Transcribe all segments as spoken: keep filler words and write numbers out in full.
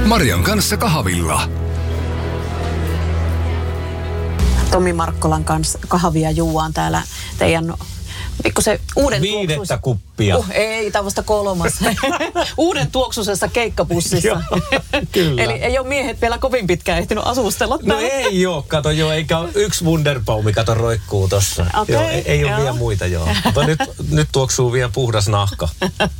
Marian kanssa kahvilla. Tomi Markkolan kanssa kahvia juuaan täällä teidän pikkusen uuden Viidettä tuoksuisessa. kuppia. Uh, ei, tämä vasta kolmas. Uuden tuoksuisessa keikkapussissa. Joo, kyllä. Eli ei ole miehet vielä kovin pitkään ehtinyt asustella. No ei oo, kato joo, eikä ole yksi Wunderbaumi, kato roikkuu tossa. Okay, joo, ei, ei ole joo. vielä muita, joo. Mutta nyt, nyt tuoksuu vielä puhdas nahka.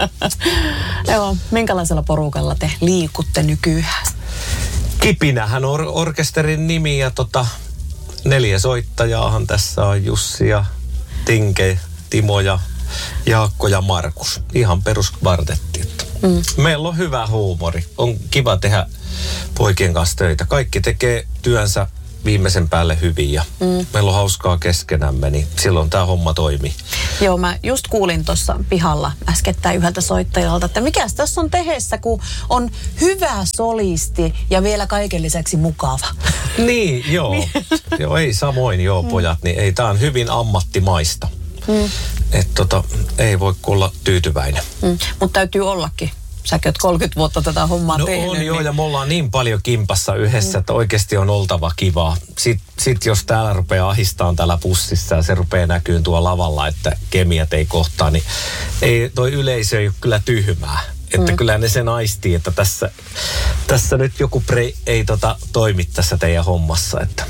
Joo, minkälaisella porukalla te liikutte nykyään? Kipinähän on or- orkesterin nimi ja tota, neljä soittajaahan tässä on Jussi ja Tinke, Timo ja Jaakko ja Markus. Ihan peruskvartetti. Mm. Meillä on hyvä huumori. On kiva tehdä poikien kanssa töitä. Kaikki tekee työnsä viimeisen päälle hyvin ja mm. meillä on hauskaa keskenämme, niin silloin tämä homma toimii. Joo, mä just kuulin tuossa pihalla äskettäin yhdeltä soittajalta, että mikäs tässä on tehessä, kun on hyvä solisti ja vielä kaiken lisäksi mukava. Niin, joo. joo ei samoin, joo, pojat. Niin ei, tää on hyvin ammattimaista. Mm. Että tota, ei voi olla tyytyväinen. Mm. Mutta täytyy ollakin. Säkin oot kolmekymmentä vuotta tätä hommaa no tehnyt. on joo, niin... ja me ollaan niin paljon kimpassa yhdessä, mm. että oikeasti on oltava kivaa. Sitten sit jos täällä rupeaa ahistaan täällä pussissa ja se rupeaa näkyyn tuolla lavalla, että kemiat ei kohtaa, niin ei, toi yleisö ei ole kyllä tyhmää. Että mm. kyllä ne sen aistii, että tässä, tässä nyt joku pre, ei tota, toimi tässä teidän hommassa, että...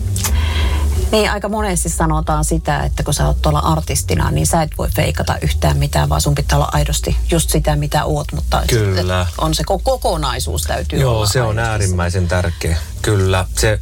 Niin, aika monesti sanotaan sitä, että kun sä oot tuolla artistina, niin sä et voi feikata yhtään mitään, vaan sun pitää olla aidosti just sitä, mitä oot. Mutta kyllä. On se kokonaisuus täytyy Joo, olla. Joo, se on äärimmäisen tärkeä. Kyllä. Se,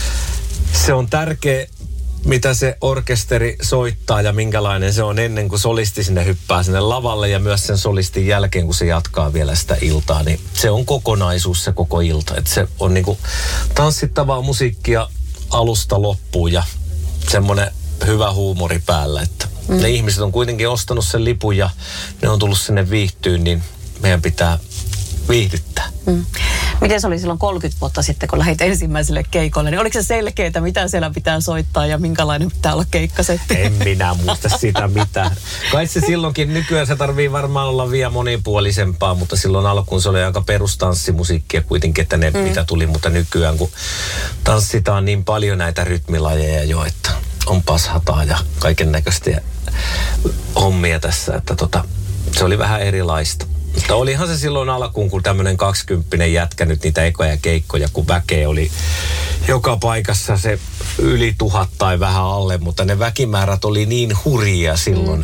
se on tärkeä, mitä se orkesteri soittaa ja minkälainen se on ennen kuin solisti sinne hyppää sinne lavalle ja myös sen solistin jälkeen, kun se jatkaa vielä sitä iltaa. Niin se on kokonaisuus se koko ilta. Että se on niinku tanssittavaa musiikkia alusta loppuun ja semmoinen hyvä huumori päällä, että mm. ne ihmiset on kuitenkin ostanut sen lipun ja ne on tullut sinne viihtyyn, niin meidän pitää viihdyttää. Mm. Miten se oli silloin kolmekymmentä vuotta sitten, kun lähdit ensimmäiselle keikolle, niin oliko se selkeää, mitä siellä pitää soittaa ja minkälainen pitää olla keikkasetti? En minä muista sitä mitään. Kai se silloinkin, nykyään se tarvii varmaan olla vielä monipuolisempaa, mutta silloin alkuun se oli aika perustanssimusiikkia kuitenkin, että ne mm. mitä tuli, mutta nykyään kun tanssitaan niin paljon näitä rytmilajeja jo, että on pashataa ja kaiken näköistä hommia tässä, että tota, se oli vähän erilaista. Mutta olihan se silloin alkuun, kun tämmöinen kaksikymppinen jätkä nyt niitä ekoja keikkoja, kun väkeä oli joka paikassa se yli tuhat tai vähän alle, mutta ne väkimäärät oli niin hurjia silloin mm.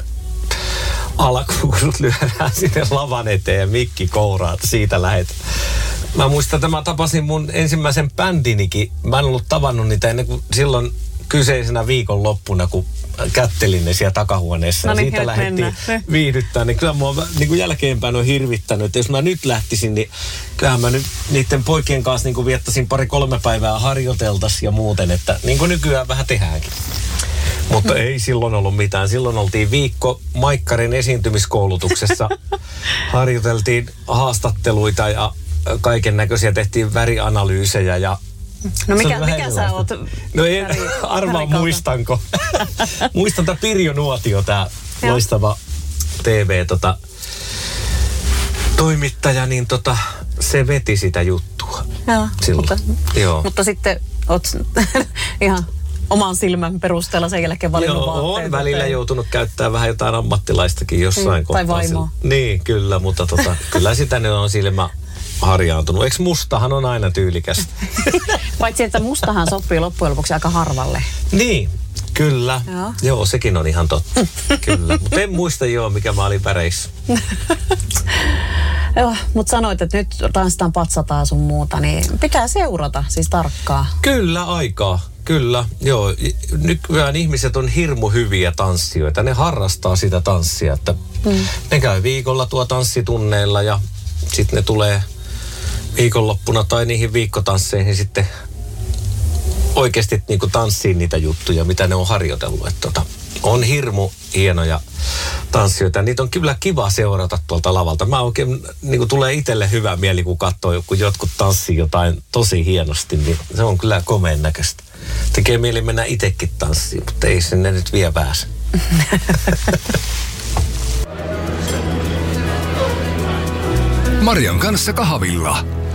alkuun, kun sut lyödään sinne lavan eteen ja mikki kouraa, että siitä lähet. Mä muistan, että mä tapasin mun ensimmäisen bändinikin. Mä en ollut tavannut niitä ennen kuin silloin kyseisenä viikonloppuna, kun kättelin ne siellä takahuoneessa. No niin, ja siitä lähdettiin mennään. viihdyttää. Niin kyllä mua niin kuin jälkeenpäin on hirvittänyt, että jos mä nyt lähtisin, niin kyllähän mä nyt niiden poikien kanssa niin kuin viettäisin pari-kolme päivää harjoiteltaisiin ja muuten, että niin kuin nykyään vähän tehdäänkin. Mutta hmm. ei silloin ollut mitään. Silloin oltiin viikko Maikkarin esiintymiskoulutuksessa. Harjoiteltiin haastatteluita ja kaiken näköisiä, tehtiin värianalyysejä ja no mikä, mikä sä oot? No en, arvaa muistanko. Muistan tää Pirjo Nuotio, tää loistava T V tota, toimittaja, niin tota, se veti sitä juttua. Joo, silloin. Mutta, Joo. mutta sitten oot ihan oman silmän perusteella sen jälkeen valinnut Joo, vaatteet. on välillä että... joutunut käyttämään vähän jotain ammattilaistakin jossain mm, kohtaa. Tai vaimoa. Niin, kyllä, mutta tota, kyllä sitä ne on silmä harjaantunut. Eikö mustahan on aina tyylikästä? Paitsi, että mustahan sopii loppujen lopuksi aika harvalle. Niin, kyllä. Joo, joo sekin on ihan totta. Kyllä, mutta en muista joo, mikä mä olin väreissä. Joo, mutta sanoit, että nyt tanssitaan patsataa sun muuta, niin pitää seurata siis tarkkaan. Kyllä, aikaa. Kyllä, joo. Nykyään ihmiset on hirmu hyviä tanssijoita. Ne harrastaa sitä tanssia, että mm. ne käy viikolla tuo tanssitunneilla ja sitten ne tulee viikonloppuna tai niihin viikkotansseihin sitten oikeasti niinku tanssiin niitä juttuja, mitä ne on harjoitellut. Että tota, on hirmu hienoja tanssijoita. Niitä on kyllä kiva seurata tuolta lavalta. Mä oikein, niinku tulee itselle hyvä mieli, kun katsoo, kun jotkut tanssii jotain tosi hienosti, niin se on kyllä komeen näköistä. Tekee mieli mennä itsekin tanssiin, mutta ei sinne nyt vielä pääse. Marian kanssa kahvilla.